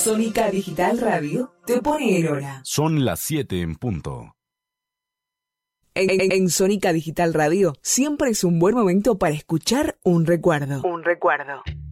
Sónica Digital Radio te pone en hora. Son las 7 en punto. En Sónica Digital Radio siempre es un buen momento para escuchar un recuerdo. Un recuerdo.